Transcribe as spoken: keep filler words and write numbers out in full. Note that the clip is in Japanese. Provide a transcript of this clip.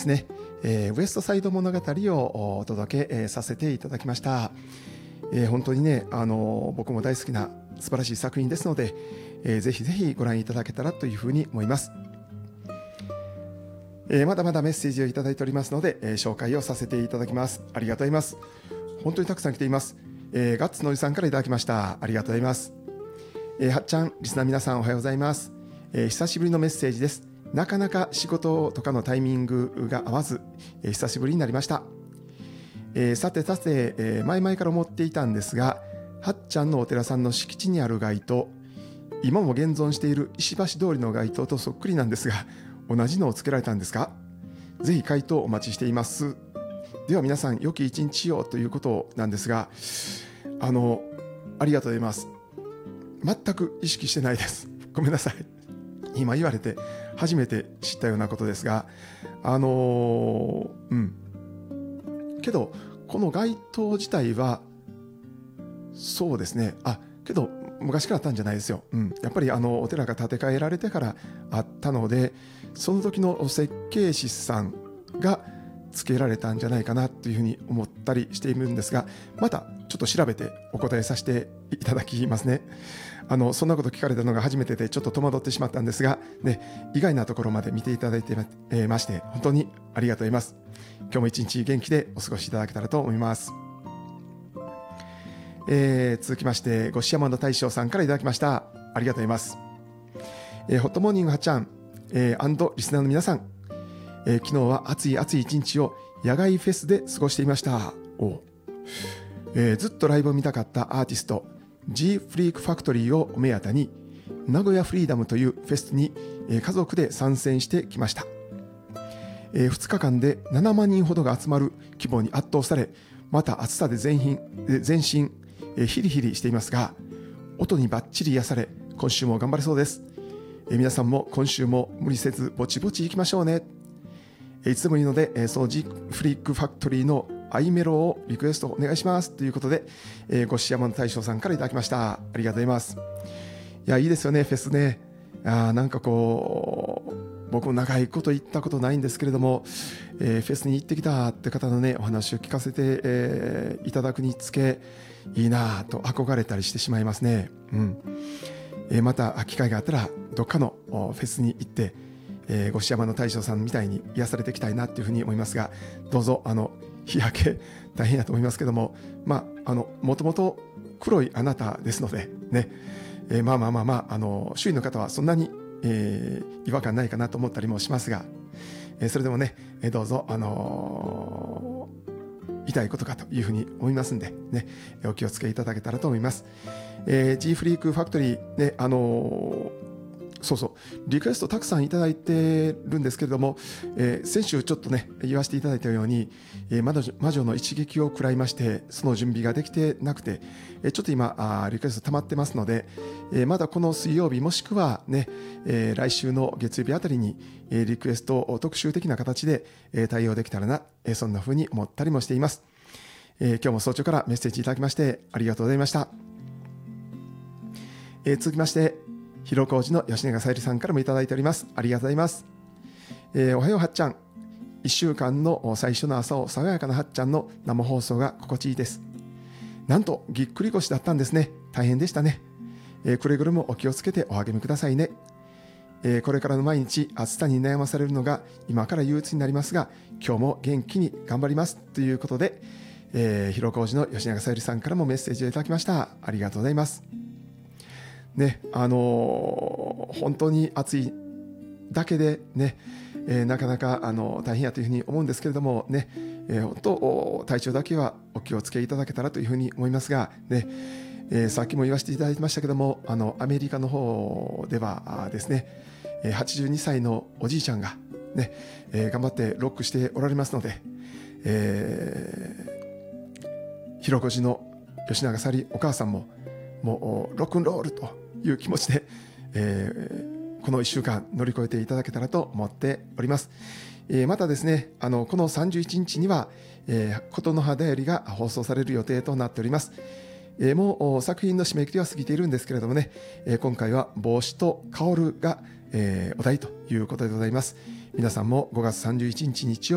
ね、えー、ウエストサイド物語をお届け、えー、させていただきました。えー、本当にね、あのー、僕も大好きな素晴らしい作品ですので、えー、ぜひぜひご覧いただけたらというふうに思います。えー、まだまだメッセージをいただいておりますので、えー、紹介をさせていただきます。ありがとうございます。本当にたくさん来ています。えー、ガッツのりさんからいただきました。ありがとうございます。えー、はっちゃん、リスナー皆さんおはようございます。えー、久しぶりのメッセージです。なかなか仕事とかのタイミングが合わず、えー、久しぶりになりました。えー、さてさて、えー、前々から思っていたんですが、はっちゃんのお寺さんの敷地にある街灯、今も現存している石橋通りの街灯とそっくりなんですが、同じのをつけられたんですか？ぜひ回答お待ちしています。では皆さん、良き一日をということなんですが、あの、ありがとうございます。全く意識してないです。ごめんなさい。今言われて初めて知ったようなことですが、あのー、うん。けど、この街灯自体は、そうですね。あ、けど、昔からあったんじゃないですよ。うん。やっぱりあの、お寺が建て替えられてからあったので、その時の設計士さんが付けられたんじゃないかなというふうに思ったりしているんですが、またちょっと調べてお答えさせていただきますね。あの、そんなこと聞かれたのが初めてでちょっと戸惑ってしまったんですが、ね、意外なところまで見ていただいてまして、本当にありがとうございます。今日も一日元気でお過ごしいただけたらと思います。えー、続きまして、五四山の大将さんからいただきました。ありがとうございます。えー、ホットモーニングはっちゃん、えー、アンドリスナーの皆さん、えー、昨日は暑い暑い一日を野外フェスで過ごしていました。お、えー、ずっとライブを見たかったアーティスト G フリークファクトリーをお目当てに名古屋フリーダムというフェスに、えー、家族で参戦してきました。えー、ふつかかんでななまんにんほどが集まる規模に圧倒され、また暑さで全身、全身えー、ヒリヒリしていますが、音にバッチリ癒され、今週も頑張れそうです。えー、皆さんも今週も無理せずぼちぼち行きましょうね。えー、いつでもいいので、えー、その G フリークファクトリーのアイメロをリクエストお願いしますということで、えー、五四山の大将さんからいただきました。ありがとうございます。いや、いいですよね、フェスね。あ、なんかこう、僕も長いこと行ったことないんですけれども、えー、フェスに行ってきたって方のね、お話を聞かせて、えー、いただくにつけ、いいなぁと憧れたりしてしまいますね。うん。えー、また機会があったらどっかのフェスに行って、えー、五四山の大将さんみたいに癒されていきたいなというふうに思いますが、どうぞあの日焼け大変だと思いますけども、まああのもともと黒いあなたですのでね、えー、まあまあまあまああの周囲の方はそんなに、えー、違和感ないかなと思ったりもしますが、えー、それでもね、えー、どうぞあのー痛いことかというふうに思いますんで、ね、お気をつけいただけたらと思います。えー、G フリークファクトリー、ね、あのー、そうそう、リクエストたくさんいただいてるんですけれども、えー、先週ちょっとね、言わせていただいたように、えー、魔女、魔女の一撃を食らいまして、その準備ができてなくて、えー、ちょっと今、あリクエスト溜まってますので、えー、まだこの水曜日もしくはね、えー、来週の月曜日あたりに、えー、リクエストを特集的な形で、えー、対応できたらな、えー、そんな風に思ったりもしています。えー、今日も早朝からメッセージいただきましてありがとうございました。えー、続きまして、広小路の吉永さゆりさんからもいただいております。ありがとうございます。えー、おはようはっちゃん。いっしゅうかんの最初の朝を爽やかなはっちゃんの生放送が心地いいです。なんとぎっくり腰だったんですね。大変でしたね。えー、くれぐれもお気をつけてお励みくださいね。えー、これからの毎日暑さに悩まされるのが今から憂鬱になりますが、今日も元気に頑張りますということで、えー、広小路の吉永さゆりさんからもメッセージをいただきました。ありがとうございます。ね、あのー、本当に暑いだけでね、えー、なかなかあの大変やというふうに思うんですけれどもね、えー、本当体調だけはお気をつけいただけたらというふうに思いますがね、えー、さっきも言わせていただきましたけども、あのアメリカの方ではですね、はちじゅうにさいのおじいちゃんがね、えー、頑張ってロックしておられますので、えー、広小路の吉永さりお母さんももうロックンロールという気持ちで、えー、このいっしゅうかん乗り越えていただけたらと思っております。えー、またですね、あのこのさんじゅういちにちには、えー、琴の葉だよりが放送される予定となっております。えー、もう作品の締め切りは過ぎているんですけれどもね、えー、今回は帽子と薫が、えー、お題ということでございます。皆さんもごがつさんじゅういちにち日曜